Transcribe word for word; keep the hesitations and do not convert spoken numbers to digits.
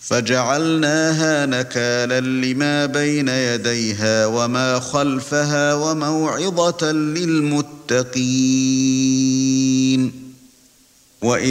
فَجَعَلْنَاهَا نَكَالًا لِمَا بَيْنَ يَدَيْهَا وَمَا خَلْفَهَا وَمَوْعِظَةً لِلْمُتَّقِينَ.